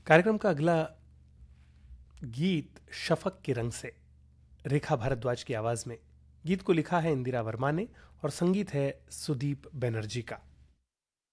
कार्यक्रम का अगला गीत शफक के रंग से, रेखा भारद्वाज की आवाज में। गीत को लिखा है इंदिरा वर्मा ने और संगीत है सुदीप बनर्जी का।